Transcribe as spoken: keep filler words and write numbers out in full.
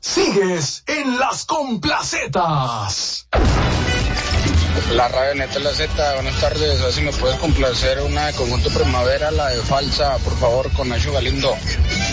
Sigues en Las Complacetas. La radio Neta La Z, buenas tardes. A ver si me puedes complacer una de Conjunto Primavera, la de Falsa, por favor, con Nacho Galindo.